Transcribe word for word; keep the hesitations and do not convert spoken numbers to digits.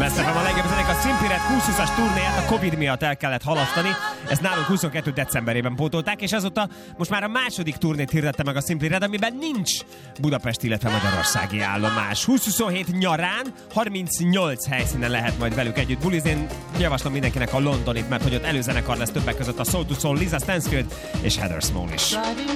Best ef em a legjobb zenék, a Simply Red húsz-húszas turnéját a Covid miatt el kellett halasztani. Ezt nálunk huszonkettő decemberében pótolták, és azóta most már a második turnét hirdette meg a Simply Red, amiben nincs Budapest, illetve magyarországi állomás. húsz-huszonhét nyarán harmincnyolc helyszínen lehet majd velük együtt bulizni. Én javaslom mindenkinek a Londonit, mert hogy ott előzenekar lesz többek között a Soul to Soul, Lisa Stansfield és Heather Small is.